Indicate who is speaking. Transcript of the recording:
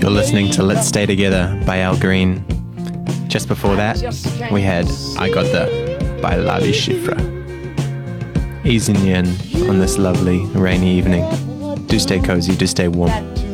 Speaker 1: You're listening to Let's Stay Together by Al Green. Just before that, we had I Got The by Lavi Schifra. Easing you in on this lovely rainy evening. Do stay cozy, do stay warm.